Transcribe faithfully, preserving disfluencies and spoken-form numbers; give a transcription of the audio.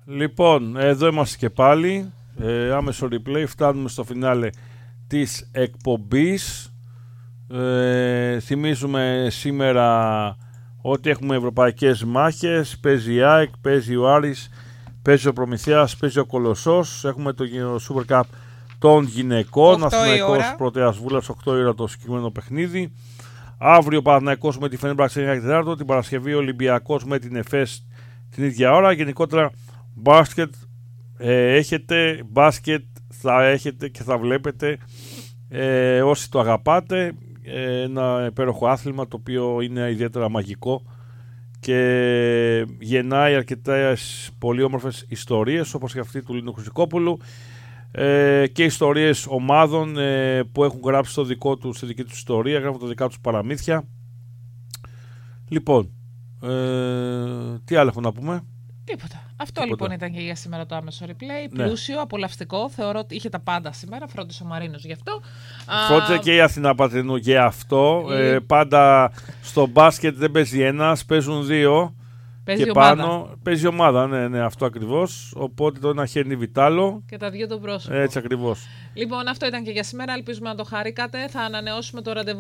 Λοιπόν, εδώ είμαστε και πάλι. Ε, άμεσο replay. Φτάνουμε στο φινάλε της εκπομπής. Ε, θυμίζουμε σήμερα ότι έχουμε ευρωπαϊκές μάχες. Παίζει η ΑΕΚ, παίζει ο Άρης, παίζει ο Προμηθέας, παίζει ο Κολοσσός. Έχουμε το Super Cup των γυναικών. Αθηναϊκός Πρωτεας Βούλας, οκτώ η ώρα το συγκεκριμένο παιχνίδι. Αύριο Παναθηναϊκός με τη Φενέρμπαχτσε εννιά και τέσσερα. Την Παρασκευή Ολυμπιακός με την ΕΦΕΣ την ίδια ώρα. Γενικότερα μπάσκετ ε, έχετε, μπάσκετ θα έχετε και θα βλέπετε ε, όσοι το αγαπάτε. Ε, ένα υπέροχο άθλημα το οποίο είναι ιδιαίτερα μαγικό και γεννάει αρκετές πολύ όμορφες ιστορίες, όπως και αυτή του Λίνου Χρυσικόπουλου, ε, και ιστορίες ομάδων ε, που έχουν γράψει το δικό τους, τη δική τους ιστορία, γράφουν τα δικά τους παραμύθια. Λοιπόν, ε, τι άλλο έχω να πούμε? Τίποτα. Αυτό Τίποτα. Λοιπόν ήταν και για σήμερα το άμεσο replay. Ναι. Πλούσιο, απολαυστικό. Θεωρώ ότι είχε τα πάντα σήμερα. Φρόντισε ο Μαρίνος γι' αυτό. Φρόντισε και η Αθηνά Πατρινού για αυτό. Ε... Ε, πάντα στο μπάσκετ δεν παίζει ένας, παίζουν δύο. Παίζει και ομάδα. Πάνω παίζει ομάδα, ναι, ναι, αυτό ακριβώς. Οπότε το ένα χέρι Βιτάλο. Και τα δύο το πρόσωπο. Έτσι ακριβώς. Λοιπόν, αυτό ήταν και για σήμερα. Ελπίζουμε να το χαρήκατε. Θα ανανεώσουμε το ραντεβού